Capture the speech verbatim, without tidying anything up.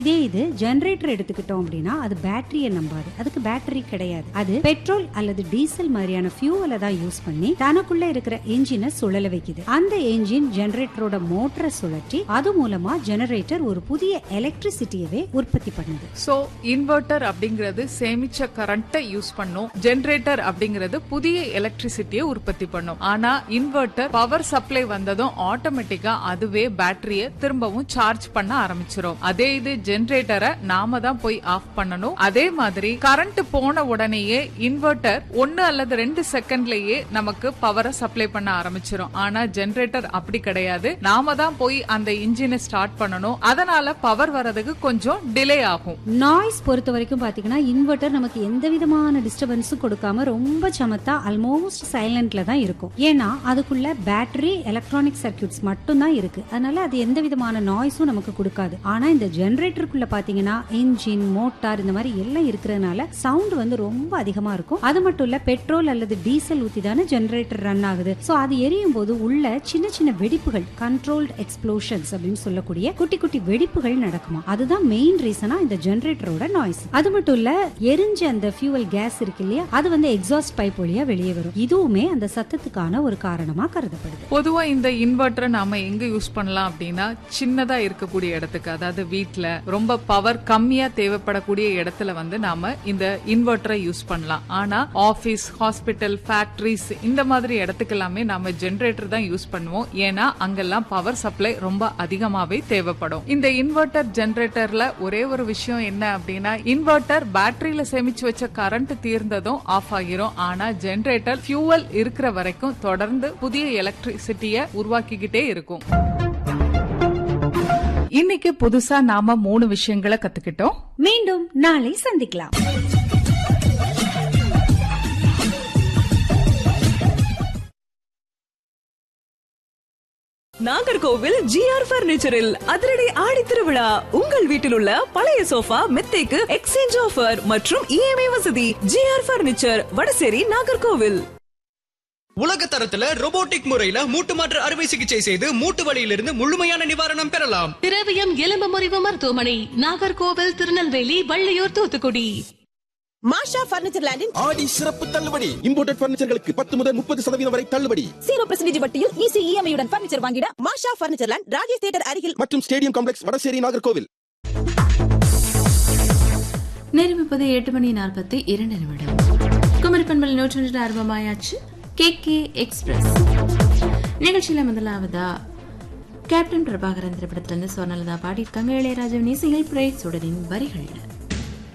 இதே இது ஜெனரேட்டர் எடுத்துக்கிட்டோம் அப்படின்னா அது பேட்டரியை நம்பாது. அதுக்கு பேட்டரி கிடையாது. அது பெட்ரோல் அல்லது டீசல் மாதிரியான ஃபியூவலை தான் யூஸ் பண்ணி தனக்குள்ள இருக்கிற என்ஜினை சுழல வைக்குது. அந்த என்ஜின் ஜெனரேட்டரோட மோட்டரை சுழற்றி அது மூலமா ஜெனரேட்டர் ஒரு புதிய எலக்ட்ரிசிட்டியவே உற்பத்தி பண்ணுது. சோ இன்வெர்டர் அப்படிங்கிறது சேமிச்ச கரண்ட்டை யூஸ் பண்ணும், ஜெனரேட்டர் அப்படிங்கிறது புதிய எலக்ட்ரிசிட்டியை உற்பத்தி பண்ணும். ஆனா இன்வெர்டர் பவர் சப்ளை வந்ததும் ஆட்டோமேட்டிக்கா அதுவே பேட்டரியை திரும்பவும் சார்ஜ் பண்ண ஆரம்பிச்சிடும். அதே இது ஜெனரேட்டரை நாம தான் போய் ஆஃப் பண்ணணும். அதே மாதிரி கரண்ட் போன உடனேயே இன்வெர்டர் ஒன்னு அல்லது ரெண்டு செகண்ட்லயே நமக்கு பவரை சப்ளை பண்ண ஆரம்பிச்சிடும். ஆனா ஜெனரேட்டர் அப்படி கிடையாது. நாம தான் போய் அந்த இன்ஜினை ஸ்டார்ட் பண்ணணும். அதனால பவர் வரதுக்கு கொஞ்சம் டிலே ஆகும். நாய்ஸ் பொறுத்த வரைக்கும் பாத்தீங்கன்னா இன்வெர்டர் நமக்கு எந்த விதமான டிஸ்டர்பன்ஸும் கொடுக்காம ரொம்ப சமத்தா ஆல்மோஸ்ட் சைலண்ட்ல தான் இருக்கும். ஏன்னா அதுக்குள்ள பேட்டரி எலக்ட்ரானிக் சர்க்யூட்ஸ் மட்டும் தான் இருக்கு. அதனால அது எந்த விதமான நாய்ஸும் நமக்கு கொடுக்காது. ஆனா இந்த ஜெனரேட்டருக்குள்ள பாத்தீங்கன்னா இன்ஜின், மோட்டார் இந்த மாதிரி எல்லாம் இருக்கிறதுனால சவுண்ட் வந்து ரொம்ப அதிகமா இருக்கும். அது மட்டும் இல்ல பெட்ரோல் அல்லது டீசல் ஊத்தி தானே ஜெனரேட்டர் ரன் ஆகுது. சோ அது எரியும் போது உள்ள சின்ன சின்ன வெடிப்புகள், கண்ட்ரோல்ட் எக்ஸ்ப்ளோஷன்ஸ் அப்படின்னு சொல்லக்கூடிய குட்டி குட்டி வெடிப்புகள் நடக்குமா. அதுதான் மெயின் ரீசனா இந்த ஜெனரேட்டரோட நாய்ஸ். அது மட்டும் இல்ல எரிஞ்ச அந்த ஃபியூவல் கேஸ் இருக்கு இல்லையா, அது வந்து எக்ஸாஸ்ட் பைப் வழியா வெளியே வரும். இதுவுமே அந்த சத்தத்துக்கான ஒரு காரணமா கருதப்படுது. பொதுவா இந்த இன்வெர்டரை நாம எங்க யூஸ் பண்ணலாம் அப்படின்னா சின்னதா இருக்கக்கூடிய இடத்துக்கு, அதாவது வீட்ல ரொம்ப பவர் கம்மியா தேவைப்படக்கூடிய இடத்துல வந்து நாம இந்த இன்வெர்டரை யூஸ் பண்ணலாம். ஆனா ஆபீஸ், ஹாஸ்பிட்டல், ஃபேக்டரிஸ் இந்த மாதிரி இடத்துக்கு எல்லாமே நாம ஜெனரேட்டர் தான் யூஸ் பண்ணுவோம். ஏன்னா அங்கெல்லாம் பவர் சப்ளை ரொம்ப அதிகமாவே தேவைப்படும். இந்த இன்வெர்டர் ஜெனரேட்டர்ல ஒரே ஒரு விஷயம் என்ன அப்படின்னா இன்வெர்டர் பேட்டரியில சேமிச்சு வச்ச கரண்ட் தீர்ந்ததும் ஆஃப் ஆகிரும். ஆனா ஜெனரேட்டர் ஃபியூவல் இருக்கிற வரைக்கும் தொடர்ந்து புதிய எலக்ட்ரிசிட்டியை உருவாக்கிக்கிட்டே இருக்கும். இன்னைக்கு புதுசா நாம மூணு விஷயங்களை கத்துக்கிட்டோம். மீண்டும் நாளை சந்திக்கலாம். நாகர்கோவில் ஜிஆர் பர்னிச்சரில் அதிரடி ஆடி திருவிழா. உங்கள் வீட்டில் உள்ள பழைய சோஃபா, மெத்தைக்கு எக்ஸ்சேஞ்ச் ஆஃபர் மற்றும் இஎம்ஐ வசதி. GR furniture, Vadasery, Nagercoil. உலக தரத்துல ரோபோட்டிக் முறையில மூட்டு மாற்று அறுவை சிகிச்சை செய்து மூட்டு வலியிலிருந்து முழுமையான நிவாரணம் பெறலாம். திரவியம் எலும்பு முறிவு மருத்துவமனை, நாகர்கோவில், திருநெல்வேலி, வள்ளியூர், தூத்துக்குடி. மாஷா பர்னிச்சர் லேண்டின் ஆடி சிறப்பு தள்ளுபடி. இம்போர்ட்டட் பர்னிச்சர்களுக்கு பத்து முதல் முப்பது சதவீதம் வரை தள்ளுபடி. ஜீரோ பர்சன்டேஜ் வட்டியில் ஈஸி இஎம்ஐயுடன் பர்னிச்சர் வாங்கிட மாஷா பர்னிச்சர் லேண்ட், ராஜேஷ் தியேட்டர் அருகில் மற்றும் ஸ்டேடியம் காம்ப்ளெக்ஸ், வடசேரி, நாகர்கோவில். நேரம் இப்போது எட்டு மணி நாற்பத்தி இரண்டு நிமிடம். குமரி பண்பல் நூற்றொன்றில் ஆரம்பமாயாச்சு கே கே எக்ஸ்பிரஸ் நிகழ்ச்சியில முதலாவதா கேப்டன் பிரபாகரன் திரைப்படத்திலிருந்து சொர்ணலதா பாடியிருக்காங்க. இளையராஜா இசையில் பிரேஸ் உடனின் வரிகள்.